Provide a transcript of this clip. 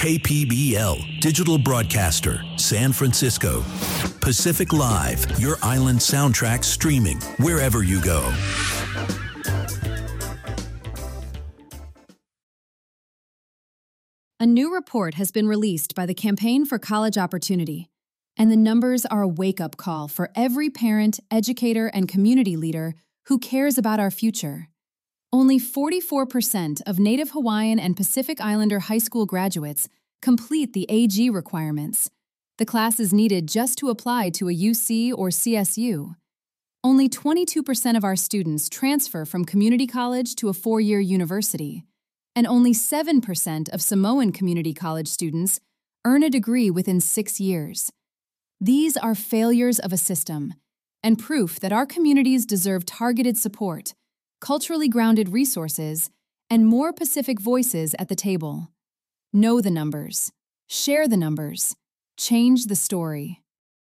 KPBL, digital broadcaster, San Francisco. Pacific Live, your island soundtrack streaming wherever you go. A new report has been released by the Campaign for College Opportunity, and the numbers are a wake-up call for every parent, educator, and community leader who cares about our future. Only 44% of Native Hawaiian and Pacific Islander high school graduates complete the AG requirements, the classes needed just to apply to a UC or CSU. Only 22% of our students transfer from community college to a four-year university, and only 7% of Samoan community college students earn a degree within 6 years. These are failures of a system, and proof that our communities deserve targeted support, culturally grounded resources, and more Pacific voices at the table. Know the numbers. Share the numbers. Change the story.